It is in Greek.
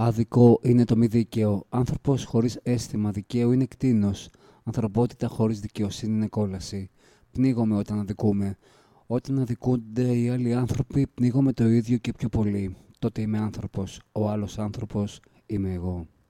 Άδικο είναι το μη δίκαιο. Άνθρωπος χωρίς αίσθημα δικαίου είναι κτήνος. Ανθρωπότητα χωρίς δικαιοσύνη είναι κόλαση. Πνίγομαι όταν αδικούμε. Όταν αδικούνται οι άλλοι άνθρωποι, πνίγομαι το ίδιο και πιο πολύ. Τότε είμαι άνθρωπος. Ο άλλος άνθρωπος είμαι εγώ.